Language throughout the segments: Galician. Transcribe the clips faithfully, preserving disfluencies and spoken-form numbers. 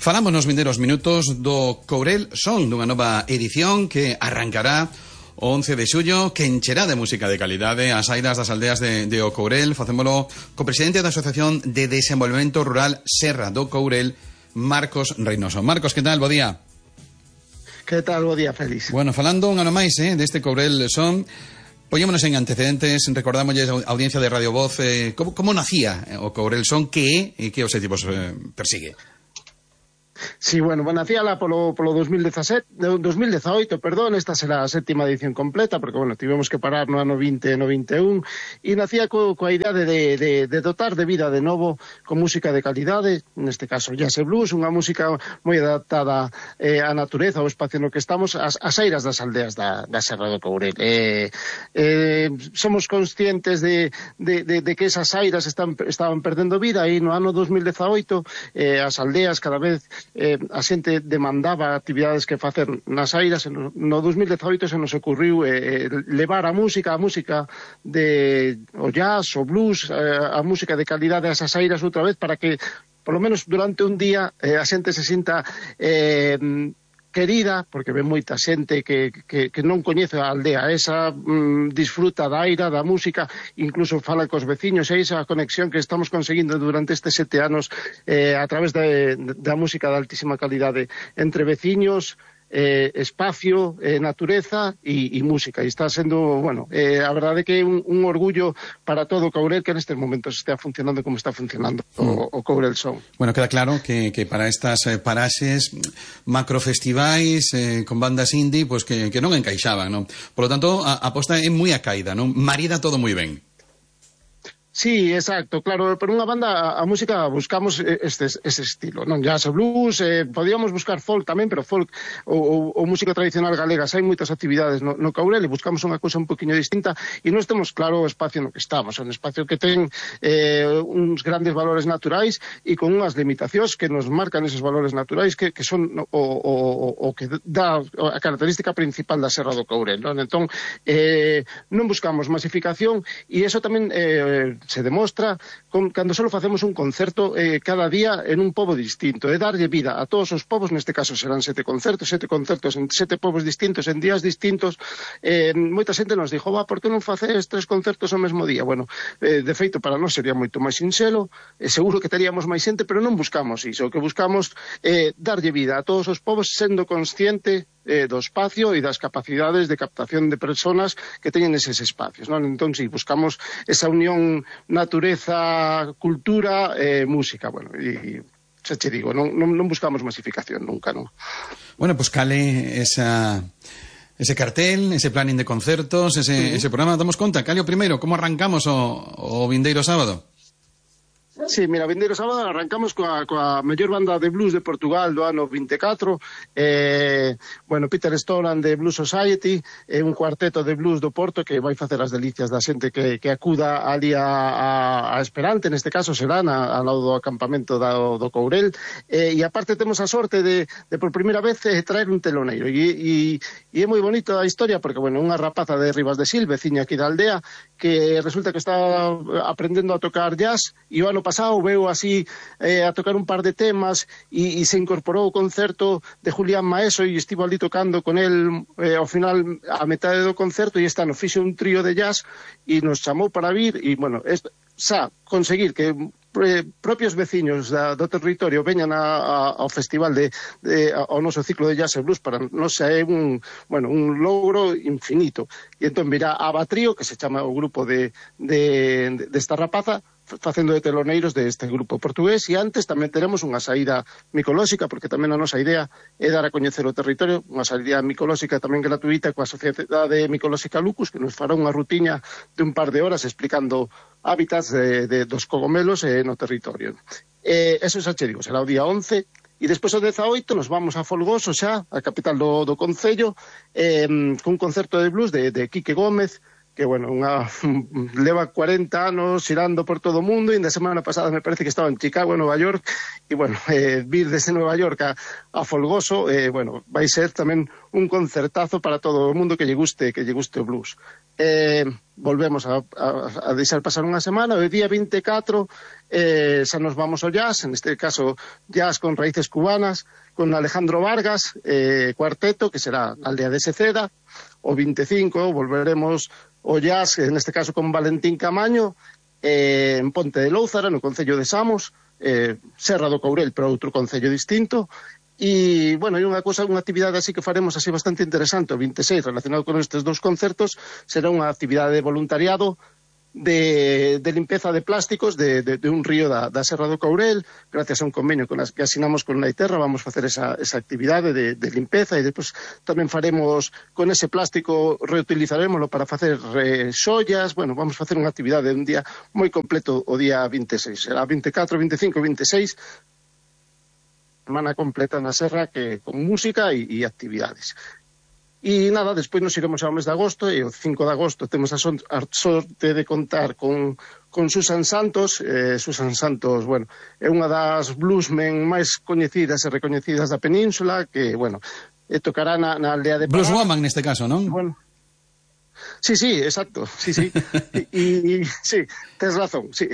Falamos nos vindeiros minutos do Courel Son, dunha nova edición que arrancará o once de xullo, que encherá de música de calidade as airas das aldeas de, de O Courel. Facémolo co presidente da Asociación de Desenvolvemento Rural Serra do Courel, Marcos Reynoso. Marcos, que tal? Bo día. Que tal? Bo día, Félix. Bueno, falando un ano máis eh, deste Courel Son, poñémonos en antecedentes, recordámoslle a audiencia de Radio Voz eh, como, como nacía o Courel Son, que e que obxectivos eh, persigue. Sí, bueno, nacía lá polo, polo dos mil dezasete, dos mil dezaoito, perdón, esta será a sétima edición completa, porque, bueno, tivemos que parar no ano vinte e no vinte e un, e nacía co, coa idea de, de, de dotar de vida de novo con música de calidade, neste caso jazz e blues, unha música moi adaptada eh, á natureza, ao espacio no que estamos, as, as airas das aldeas da, da Serra do Courel. Eh, eh, somos conscientes de, de, de, de que esas airas están, estaban perdendo vida, e no ano dos mil dezaoito eh, as aldeas cada vez Eh, a xente demandaba actividades que facer nas airas. No, no dos mil dezaoito se nos ocurriu eh, levar a música, a música de o jazz, o blues, eh, a música de calidade a esas airas outra vez, para que, polo menos durante un día, eh, a xente se sinta eh, querida, porque ve moita xente que, que, que non coñece a aldea esa, mm, disfruta da aira, da música, incluso fala cos veciños, e esa conexión que estamos conseguindo durante estes sete anos eh, a través de, de, da música de altísima calidade entre veciños, eh, espacio, eh, natureza e, e música, e está sendo, bueno, eh, a verdade que é un, un orgullo para todo o Courel que nestes momentos estea funcionando como está funcionando o, o Courel Son. Bueno, queda claro que, que para estas eh, paraxes macrofestivais eh, con bandas indie, pues que, que non encaixaban, non? Por lo tanto, a, a aposta é moi acaída, non? Marida todo moi ben. Sí, exacto, claro, por unha banda a, a música buscamos este, este estilo, non jazz e blues, eh, podíamos buscar folk tamén, pero folk ou, ou, ou música tradicional galega, hai moitas actividades no, no Courel e buscamos unha cousa un poquinho distinta, e non temos claro o espacio no que estamos, un espacio que ten eh, uns grandes valores naturais e con unhas limitacións que nos marcan esos valores naturais que, que son o, o, o que dá a característica principal da Serra do Courel, non? Entón, eh, non buscamos masificación, e iso tamén eh, se demostra con, cando só facemos un concerto eh, cada día en un pobo distinto, e darlle vida a todos os povos. Neste caso serán sete concertos, sete concertos en sete povos distintos, en días distintos. Eh, moita xente nos dixo, va, por que non faces tres concertos ao mesmo día? Bueno, eh, de feito, para nós sería moito máis sinxelo, eh, seguro que teríamos máis xente, pero non buscamos iso. O que buscamos é eh, darlle vida a todos os povos, sendo consciente Eh, do espacio e das capacidades de captación de personas que teñen eses espacios, non? Entón, si, sí, buscamos esa unión natureza, cultura e eh, música, bueno, e xa che digo, non, non, non buscamos masificación nunca, non? Bueno, pues cale esa... ese cartel, ese planning de concertos, ese, uh-huh. ese programa, damos conta, cale o primeiro, como arrancamos o, o vindeiro sábado? Sí, mira, vindeiro sábado arrancamos coa, coa mellor banda de blues de Portugal do ano vinte e catro, eh, bueno, Peter Stolan de Blues Society, eh, un cuarteto de blues do Porto que vai facer as delicias da xente que, que acuda ali a, a, a Esperante, neste caso serán ao lado do acampamento do, do Courel, eh, e aparte temos a sorte de, de por primeira vez eh, traer un teloneiro, e, e, e é moi bonito a historia, porque, bueno, unha rapaza de Rivas de Sil, veciña aquí da aldea, que resulta que está aprendendo a tocar jazz, e o ano pasado veu así eh, a tocar un par de temas e, e se incorporou ao concerto de Julián Maeso e estivo ali tocando con el eh, ao final a metade do concerto, e esta nos fixe un trío de jazz e nos chamou para vir, e bueno, esto, xa conseguir que eh, propios veciños da, do territorio veñan a, a, ao festival de, de ao noso ciclo de jazz e blues, para nos é un, bueno, un logro infinito. E entón virá a Batrío, que se chama o grupo de, de, de esta rapaza, facendo de teloneiros deste grupo portugués, e antes tamén teremos unha saída micolóxica, porque tamén a nosa idea é dar a coñecer o territorio, unha saída micolóxica tamén gratuita coa Sociedade Micolóxica Lucus, que nos fará unha rutiña de un par de horas explicando hábitats de, de, dos cogomelos eh, no territorio. Eh, eso xa che digo, será o día once, e despois o dezaoito nos vamos a Folgoso xa, a capital do, do concello, eh, cun concerto de blues de, de Quique Gómez, que, bueno, unha, leva cuarenta anos xirando por todo o mundo, e na semana pasada me parece que estaba en Chicago, Nova York, e, bueno, eh, vir desde Nova York a, a Folgoso, eh, bueno, vai ser tamén un concertazo para todo o mundo que lle guste, que lle guste o blues. Eh, volvemos a, a, a deixar pasar unha semana, o día vinte e catro eh, xa nos vamos ao jazz, en este caso jazz con raíces cubanas, con Alejandro Vargas, eh, cuarteto, que será na aldea de Seceda. O vinte e cinco volveremos ao jazz, en este caso con Valentín Camaño, eh, en Ponte de Lóuzara, no concello de Samos, eh, Serra do Courel, pero outro concello distinto. E, bueno, hai unha cousa, unha actividade así que faremos así bastante interesante, o vinte e seis, relacionado con estes dous concertos, será unha actividade de voluntariado de, de limpeza de plásticos de, de, de un río da, da Serra do Courel. Gracias a un convenio con as que asinamos con Naiterra vamos facer esa, esa actividade de, de limpeza, e depois tamén faremos con ese plástico, reutilizarémoslo para facer eh, xollas. Bueno, vamos facer unha actividade un día moi completo o día vinte e seis, será vinte e catro, vinte e cinco, vinte e seis, semana completa na Serra, que con música e, e actividades. E nada, despois nos iremos ao mes de agosto, e o cinco de agosto temos a, son, a sorte de contar con, con Susan Santos. eh, Susan Santos, bueno, é unha das bluesmen máis coñecidas e recoñecidas da península, que, bueno, eh, tocará na, na aldea de Pará. Blues Woman neste caso, non? Bueno, sí, sí, exacto, sí, sí, y, y sí, tens razón, sí,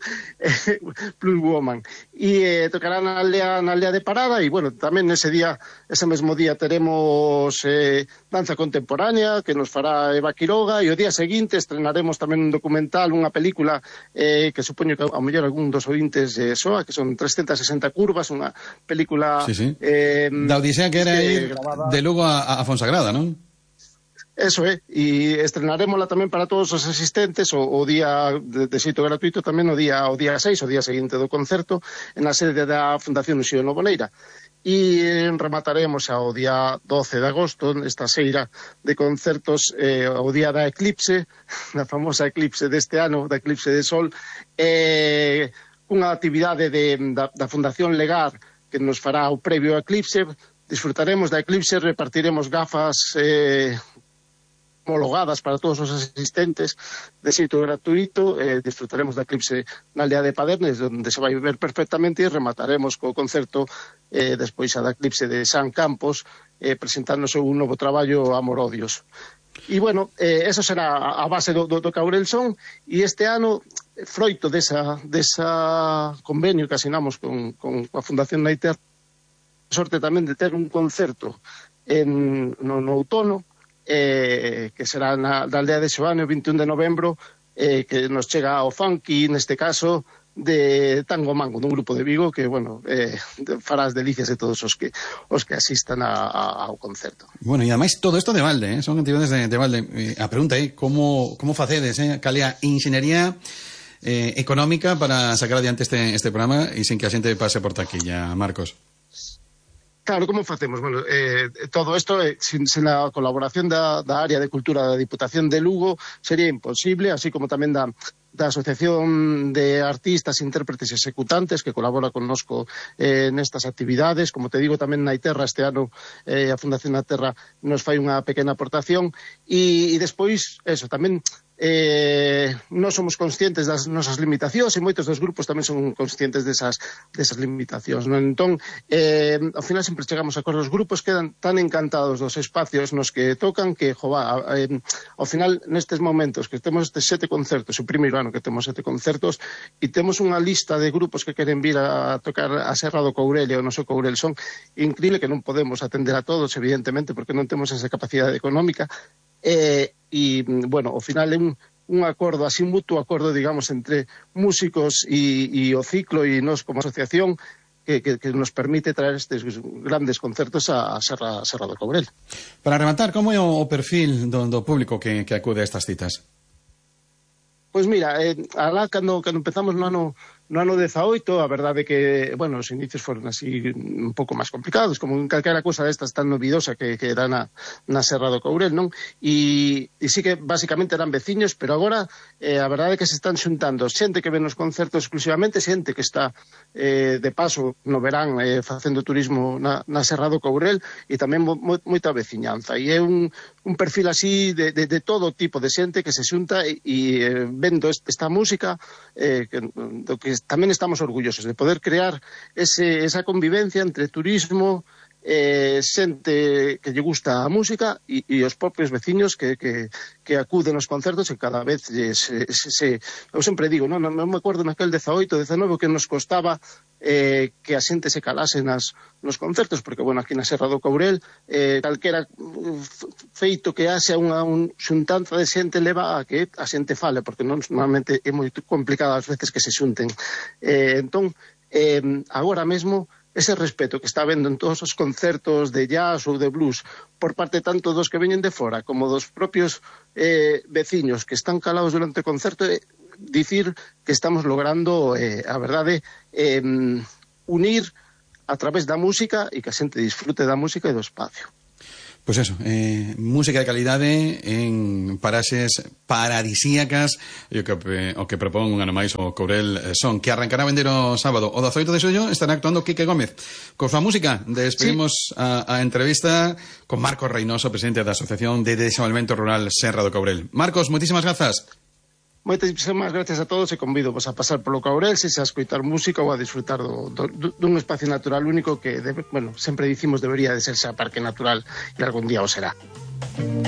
Blues Woman, e eh, tocará na aldea, na aldea de Parada, e, bueno, tamén ese día, ese mesmo día teremos eh, danza contemporánea que nos fará Eva Quiroga, e o día seguinte estrenaremos tamén un documental, unha película eh, que supoño que ao mellor algún dos ointes eh, soa, que son trescientas sesenta curvas, unha película sí, sí. Eh, da Odisea que era eh, ir grabada de Lugo a, a Fonsagrada, non? Eso é, e estrenarémola tamén para todos os asistentes o, o día de, de xeito gratuito, tamén o día o día seis, o día seguinte do concerto, en a sede da Fundación Uxío Novoneira. E remataremos ao día doce de agosto, esta xeira de concertos, eh, o día da eclipse, da famosa eclipse deste ano, da eclipse de sol, eh, unha actividade de, da, da Fundación Legar que nos fará o previo ao eclipse. Disfrutaremos da eclipse, repartiremos gafas eh, homologadas para todos os asistentes de xeito gratuito, eh, disfrutaremos da eclipse na aldea de Padernes, onde se vai ver perfectamente, e remataremos co concerto eh, despois a da eclipse de San Campos, eh, presentándose un novo traballo, Amor Odios. E, bueno, eh, eso será a base do, do, do Courel Son, e este ano, froito desa, desa convenio que asinamos con, con a Fundación Naiter, sorte tamén de ter un concerto en, no, no outono, Eh, que será na, na aldea de Xoane o vinte e un de novembro, eh, que nos chega ao funky, neste caso de Tango Mango, dun grupo de Vigo que, bueno, eh, fará as delicias de todos os que os que asistan a, a, ao concerto. Bueno, e ademais todo isto de balde, eh? Son actividades de, de balde. Eh, a pregunta é, eh, como, como facedes, eh? Calea inxeniería eh, económica para sacar adiante este, este programa e sin que a xente pase por taquilla, Marcos? Claro, como facemos? Bueno, eh, todo isto, eh, sin, sin a colaboración da, da área de cultura da Diputación de Lugo sería imposible, así como tamén da, da Asociación de Artistas, Intérpretes e Executantes, que colabora connosco eh, nestas actividades. Como te digo, tamén na Iterra este ano eh, a Fundación Naterra nos fai unha pequena aportación, e, e despois, eso, tamén eh, non somos conscientes das nosas limitacións, e moitos dos grupos tamén son conscientes desas, desas limitacións, non? Entón, eh, ao final sempre chegamos a acordos. Os grupos quedan tan encantados dos espacios nos que tocan que, jova, eh, ao final, nestes momentos que temos estes sete concertos, o primeiro ano que temos sete concertos, e temos unha lista de grupos que queren vir a tocar a Serra do Courel e o noso Courel Son, increíble, que non podemos atender a todos, evidentemente, porque non temos esa capacidade económica. E, e bueno, ao final é un, un acordo, así un mutuo acordo, digamos, entre músicos e, e o ciclo e nós como asociación que, que, que nos permite traer estes grandes concertos a, a Serra, Serra do Courel. Para rematar, como é o perfil do, do público que, que acude a estas citas? Pois mira, eh, alá cando, cando empezamos no ano no ano dezaoito, a verdade que, bueno, os inicios foron así un pouco máis complicados, como en calquera cousa destas tan novidosa que, que era na, na Serra do Courel, non? E, e sí que basicamente eran veciños, pero agora eh, a verdade é que se están xuntando xente que ven os concertos exclusivamente, xente que está eh, de paso no verán eh, facendo turismo na, na Serra do Courel, e tamén mo, mo, moita veciñanza. E é un, un perfil así de, de, de todo tipo de xente que se xunta e, e eh, vendo esta música eh, que, do que tamén estamos orgullosos de poder crear ese, esa convivencia entre turismo, eh, xente que lle gusta a música e, e os propios veciños que, que, que acuden aos concertos e cada vez se, se, se, eu sempre digo, non, non me acordo naquel dezaoito, dezanove que nos costaba eh, que a xente se calase nas, nos concertos, porque, bueno, aquí na Serra do Courel eh, calquera feito que haxa unha un xuntanza de xente leva a que a xente fale, porque non, normalmente é moi complicado as veces que se xunten. Eh, entón, eh, agora mesmo ese respeto que está vendo en todos os concertos de jazz ou de blues por parte tanto dos que veñen de fora como dos propios eh, veciños que están calados durante o concerto, eh, dicir que estamos logrando, eh, a verdade, eh, unir a través da música e que a xente disfrute da música e do espacio. Pois pues eso, eh, música de calidade en paraxes paradisíacas e o que, o que propón un ano máis o Courel Son, que arrancará a vender o sábado. O dezaoito de xullo estará actuando Quique Gómez. Con súa música despedimos sí. a, a entrevista con Marcos Reynoso, presidente da Asociación de Desenvolvemento Rural Serra do Courel. Marcos, moitísimas grazas. Moitísimas gracias a todos e convido vos a pasar polo Courel, se a escoitar música ou a disfrutar do, do, dun espacio natural único que, debe, bueno, sempre dicimos debería de ser xa parque natural e algún día o será.